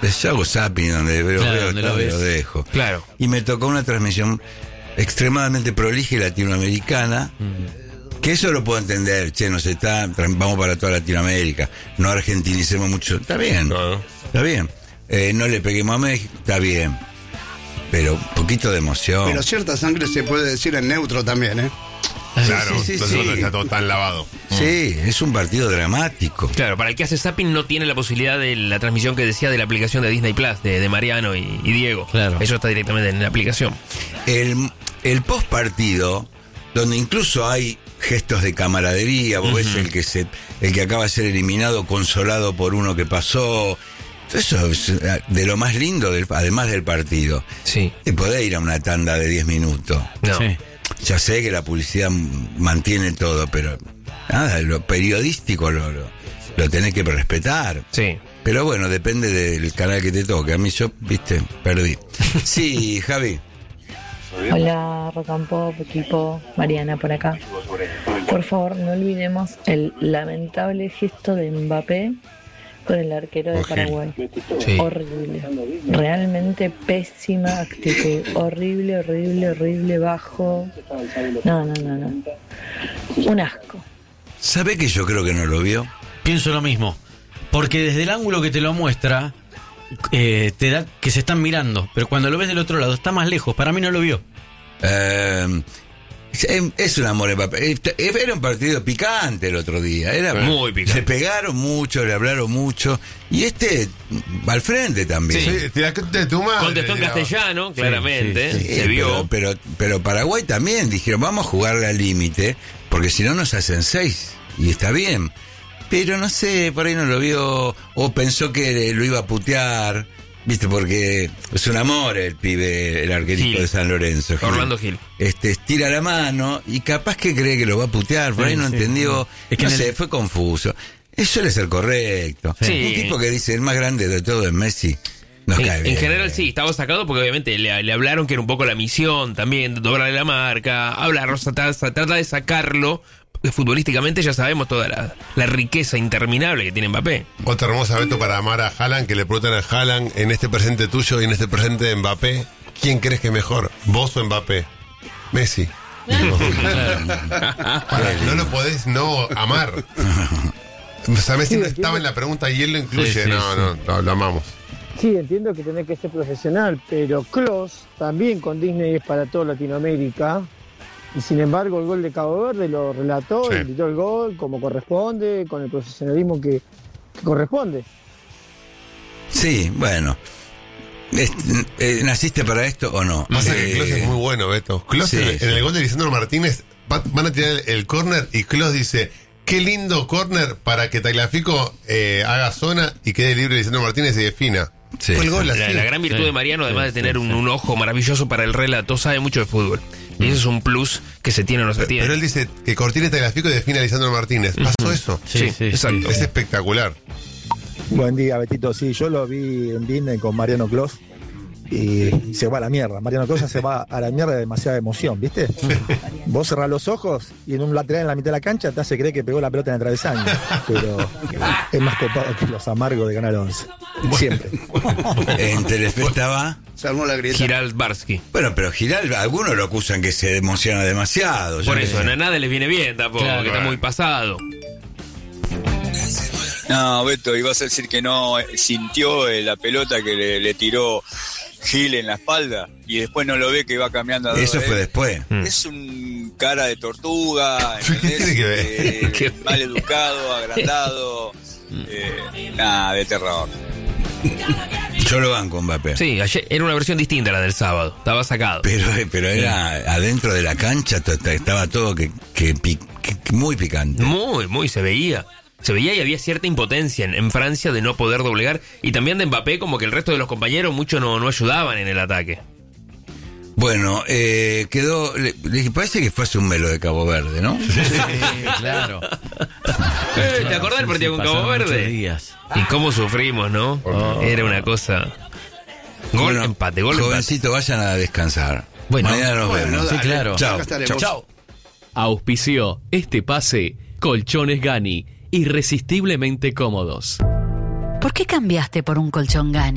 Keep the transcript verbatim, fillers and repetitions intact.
yo hago zapping donde veo, Claro, veo donde todo lo y ves. lo dejo. Claro. Y me tocó una transmisión extremadamente prolija y latinoamericana, mm. que eso lo puedo entender. Che, nos está, vamos para toda Latinoamérica, no argentinicemos mucho. Está bien, No, no. está bien. Eh, no le peguemos a México, está bien. Pero un poquito de emoción. Pero cierta sangre se puede decir en neutro también, ¿eh? Claro, sí, sí, entonces sí. no está todo tan lavado. Sí, es un partido dramático. Claro, para el que hace zapping no tiene la posibilidad de la transmisión que decía de la aplicación de Disney Plus, de, de Mariano y, y Diego. Claro. Eso está directamente en la aplicación. El, el post partido, donde incluso hay gestos de camaradería, vos uh-huh. ves el que se, el que acaba de ser eliminado, consolado por uno que pasó. Eso es de lo más lindo, del, además del partido. Sí. Y podés ir a una tanda de diez minutos. No. Sí. Ya sé que la publicidad mantiene todo, pero nada, lo periodístico lo, lo, lo tenés que respetar. Sí. Pero bueno, depende del canal que te toque. A mí yo, viste, perdí. Sí, Javi. Hola, Rock and Pop, equipo, Mariana por acá. Por favor, no olvidemos el lamentable gesto de Mbappé con el arquero de Paraguay. Sí. Horrible. Realmente pésima actitud. Horrible, horrible, horrible, bajo. No, no, no, no. Un asco. ¿Sabe que yo creo que no lo vio? Pienso lo mismo. Porque desde el ángulo que te lo muestra, eh, te da que se están mirando. Pero cuando lo ves del otro lado, está más lejos. Para mí no lo vio. Eh, es un amor. Era un partido picante el otro día. Era muy picante. Se pegaron mucho, le hablaron mucho. Y este va al frente también. Sí, sí, tira de tu madre. Contestó en castellano, claramente. Sí, sí, se sí, vio. Pero, pero, pero Paraguay también dijeron, vamos a jugarle al límite, porque si no nos hacen seis. Y está bien. Pero no sé, por ahí no lo vio, o pensó que lo iba a putear. Viste, porque es un amor el pibe, el arquerito Gil. de San Lorenzo. Gil. Orlando Gil. Este, estira la mano y capaz que cree que lo va a putear, por Sí, ahí no sí, entendió. sí. Es que no en sé, el- fue confuso. Eso suele ser correcto. Sí. Un tipo que dice el más grande de todo es Messi, nos cae En, bien. en general sí, estaba sacado porque obviamente le, le hablaron que era un poco la misión también, de doblarle la marca, hablar, trata, trata de sacarlo, porque futbolísticamente ya sabemos toda la, la riqueza interminable que tiene Mbappé. Otra hermosa Beto para amar a Haaland, que le preguntan a Haaland en este presente tuyo y en este presente de Mbappé, ¿quién crees que es mejor, vos o Mbappé? Messi. Para, no lo podés no amar. O sea, Messi no estaba en la pregunta y él lo incluye. Sí, sí, no, sí. no, no, lo amamos. Sí, entiendo que tenés que ser profesional, pero Klose también con Disney es para toda Latinoamérica. Y sin embargo, el gol de Cabo Verde lo relató, Sí. y gritó el gol como corresponde, con el profesionalismo que, que corresponde. Sí, bueno. Es- eh, ¿Naciste para esto o no? Pasa que Eh, Klose es muy bueno, Beto. Klose, sí, en, sí. en el gol de Lisandro Martínez, va- van a tirar el, el córner y Klose dice, qué lindo córner para que Tagliafico eh, haga zona y quede libre Lisandro Martínez y defina. Sí, Fue el gol La, así. la gran virtud Sí, de Mariano, además sí, de tener sí, un, sí. un ojo maravilloso para el relato, sabe mucho de fútbol. Y eso es un plus que se tiene o no se Pero, tiene. pero él dice que Cortines Tagliafico y defina a Lisandro Martínez. ¿Pasó eso? Sí, Sí, sí, exacto. Es espectacular. Buen día, Betito. Sí, yo lo vi en Disney con Mariano Clos y se va a la mierda. Mariano Clos se va a la mierda de demasiada emoción, ¿viste? Vos cerrás los ojos y en un lateral en la mitad de la cancha te hace creer que pegó la pelota en el travesaño, pero es más copado que los amargos de Canal once. Siempre. En Telefe estaba. Se armó la grieta. Girald Barsky. Bueno, pero Giral, algunos lo acusan que se emociona demasiado. Yo Por no eso, sé. a nada le viene bien tampoco, Claro. que está muy pasado. No, Beto, ibas a decir que no eh, sintió eh, la pelota que le, le tiró Gil en la espalda y después no lo ve que va cambiando. a Eso dos, fue eh. después. Es un cara de tortuga, ¿Qué tiene que ver? Eh, ¿Qué? mal educado, agrandado, eh, nada, de terror. Yo lo banco, Mbappé. Sí, ayer era una versión distinta a la del sábado, estaba sacado. Pero, pero era adentro de la cancha, to- to- estaba todo que, que, pi- que- que muy picante. Muy, muy, se veía. Se veía y había cierta impotencia en, en Francia de no poder doblegar. Y también de Mbappé, como que el resto de los compañeros mucho no, no ayudaban en el ataque. Bueno, eh, quedó. Le, le parece que fue hace un melo de Cabo Verde, ¿no? Sí, claro. Eh, ¿Te acordás del Sí, partido sí, con Cabo pasaron Verde? muchos días. Y cómo sufrimos, ¿no? Oh. Era una cosa. Gol, Bueno, empate, gol, empate. jovencito, vayan a descansar. Bueno. Mañana nos Bueno, vemos. Sí, dale. claro. Chao. Acá estaremos. Chao. Auspició este pase Colchones Gani, irresistiblemente cómodos. ¿Por qué cambiaste por un colchón Gani?